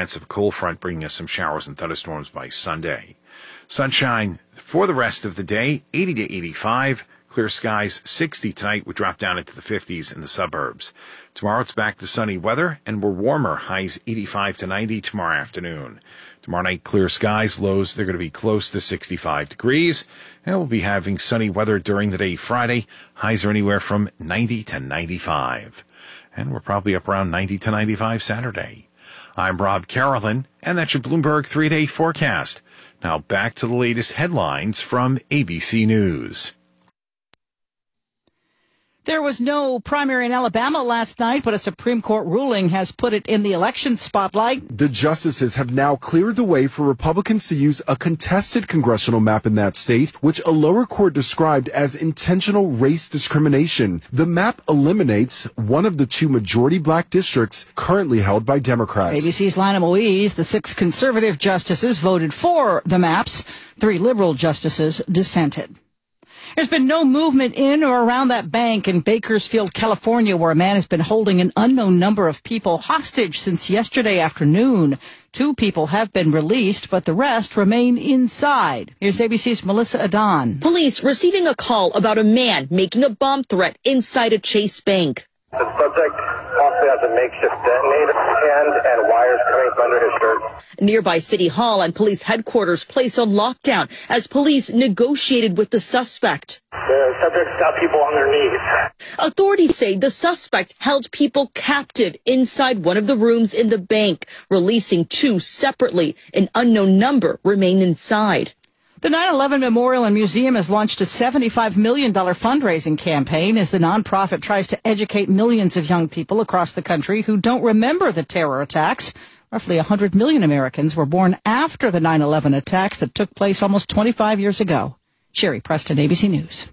chance of a cold front bringing us some showers and thunderstorms by Sunday. Sunshine for the rest of the day, 80 to 85. Clear skies, 60 tonight. We drop down into the 50s in the suburbs. Tomorrow it's back to sunny weather, and we're warmer. Highs 85 to 90 tomorrow afternoon. Tomorrow night, clear skies, lows, they're going to be close to 65 degrees. And we'll be having sunny weather during the day Friday. Highs are anywhere from 90 to 95. And we're probably up around 90 to 95 Saturday. I'm Rob Carolyn, and that's your Bloomberg 3-day forecast. Now back to the latest headlines from ABC News. There was no primary in Alabama last night, but a Supreme Court ruling has put it in the election spotlight. The justices have now cleared the way for Republicans to use a contested congressional map in that state, which a lower court described as intentional race discrimination. The map eliminates one of the two majority black districts currently held by Democrats. ABC's Lana Moise, the 6 conservative justices voted for the maps. 3 liberal justices dissented. There's been no movement in or around that bank in Bakersfield, California, where a man has been holding an unknown number of people hostage since yesterday afternoon. 2 people have been released, but the rest remain inside. Here's ABC's Melissa Adan. Police receiving a call about a man making a bomb threat inside a Chase bank. The subject possibly has a makeshift detonator and wires coming from under his shirt. Nearby City Hall and police headquarters placed on lockdown as police negotiated with the suspect. The subject's got people underneath. Authorities say the suspect held people captive inside one of the rooms in the bank, releasing 2 separately. An unknown number remain inside. The 9/11 Memorial and Museum has launched a $75 million fundraising campaign as the nonprofit tries to educate millions of young people across the country who don't remember the terror attacks. Roughly 100 million Americans were born after the 9/11 attacks that took place almost 25 years ago. Sherry Preston, ABC News.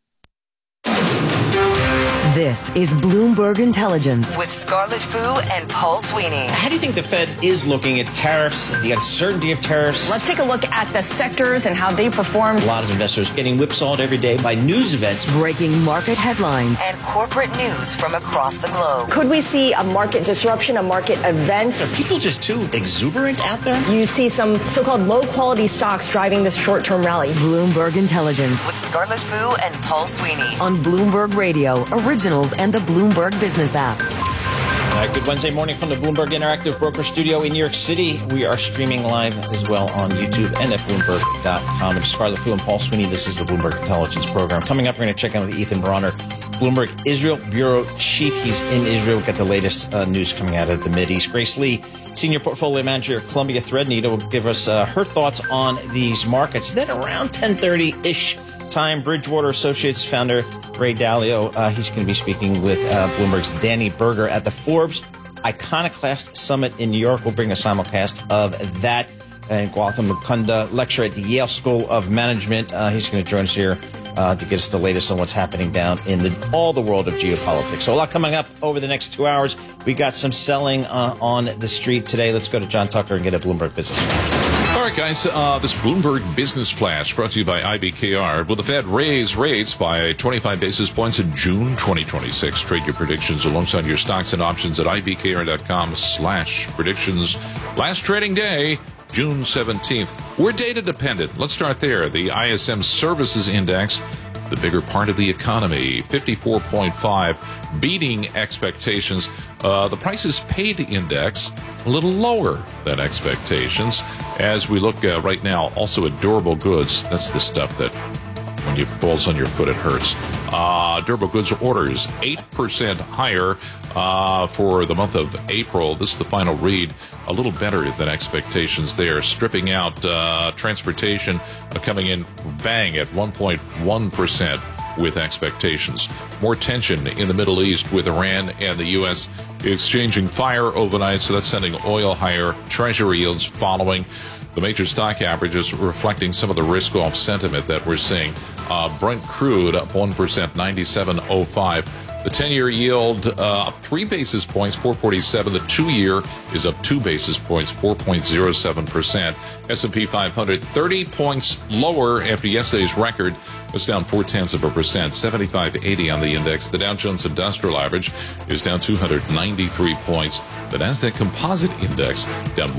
This is Bloomberg Intelligence with Scarlett Fu and Paul Sweeney. How do you think the Fed is looking at tariffs, the uncertainty of tariffs? Let's take a look at the sectors and how they performed. A lot of investors getting whipsawed every day by news events. Breaking market headlines and corporate news from across the globe. Could we see a market disruption, a market event? Are people just too exuberant out there? You see some so-called low-quality stocks driving this short-term rally. Bloomberg Intelligence with Scarlett Fu and Paul Sweeney on Bloomberg Radio, Originals, and the Bloomberg Business app. Good Wednesday morning from the Bloomberg Interactive Broker Studio in New York City. We are streaming live as well on YouTube and at Bloomberg.com. It's Scarlett Fu and Paul Sweeney. This is the Bloomberg Intelligence Program. Coming up, we're going to check in with Ethan Bronner, Bloomberg Israel Bureau Chief. He's in Israel. We'll get the latest news coming out of the Mideast. Grace Lee, Senior Portfolio Manager at Columbia Threadneedle, will give us her thoughts on these markets. Then around 10:30-ish time, Bridgewater Associates founder Ray Dalio, he's going to be speaking with Bloomberg's Danny Berger at the Forbes Iconoclast Summit in New York. We'll bring a simulcast of that. And Gautam Mukunda, lecturer at the Yale School of Management. He's going to join us here to get us the latest on what's happening down in all the world of geopolitics. So a lot coming up over the next 2 hours. We got some selling on the street today. Let's go to John Tucker and get a Bloomberg Business Flash. All right, guys, this Bloomberg Business Flash brought to you by IBKR. Will the Fed raise rates by 25 basis points in June 2026? Trade your predictions alongside your stocks and options at ibkr.com/predictions. Last trading day, June 17th. We're data dependent. Let's start there. The ISM Services Index, the bigger part of the economy, 54.5, beating expectations. The prices paid index, a little lower than expectations. As we look right now, also at durable goods, that's the stuff that when it falls on your foot, it hurts. Durable goods orders, 8% higher for the month of April. This is the final read, a little better than expectations there. Stripping out transportation, coming in bang at 1.1% with expectations. More tension in the Middle East with Iran and the U.S. exchanging fire overnight, so that's sending oil higher. Treasury yields following. The major stock averages reflecting some of the risk-off sentiment that we're seeing. Brent crude up 1%, 97.05. The 10-year yield up 3 basis points, 4.47. The 2-year is up 2 basis points, 4.07%. S&P 500, 30 points lower after yesterday's record. Was down 0.4%, 75.80 on the index. The Dow Jones Industrial Average is down 293 points. The Nasdaq Composite Index down